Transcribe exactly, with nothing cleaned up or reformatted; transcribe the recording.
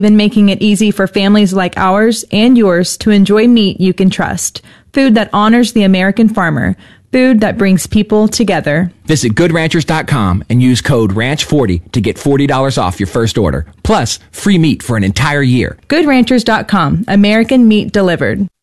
and making it easy for families like ours and yours to enjoy meat you can trust. Food that honors the American farmer. Food that brings people together. Visit good ranchers dot com and use code ranch forty to get forty dollars off your first order. Plus, free meat for an entire year. good ranchers dot com. American meat delivered.